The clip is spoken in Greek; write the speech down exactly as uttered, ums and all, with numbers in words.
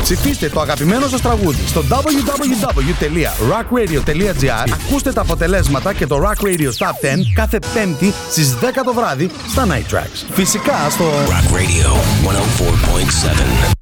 Ψηφίστε το αγαπημένο σας τραγούδι στο double-u double-u double-u τελεία rock radio τελεία gr. Ακούστε τα αποτελέσματα και το Rock Radio Top δέκα κάθε Πέμπτη στις δέκα το βράδυ στα Night Tracks. Φυσικά στο Rock Radio εκατόν τέσσερα κόμμα επτά.